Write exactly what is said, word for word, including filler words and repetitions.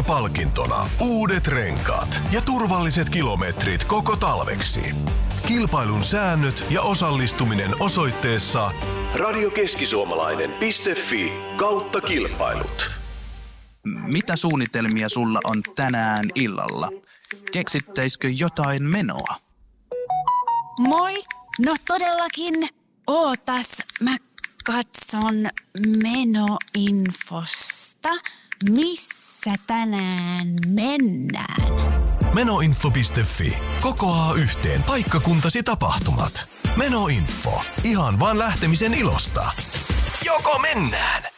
palkintona uudet renkaat ja turvalliset kilometrit koko talveksi. Kilpailun säännöt ja osallistuminen osoitteessa radiokeskisuomalainen piste fi kautta kilpailut. Mitä suunnitelmia sulla on tänään illalla? Keksittäisikö jotain menoa? Moi! No todellakin. Ootas, mä katson menoinfosta. Missä tänään mennään? Menoinfo piste fi kokoaa yhteen paikkakuntasi tapahtumat. Menoinfo. Ihan vaan lähtemisen ilosta. Joko mennään?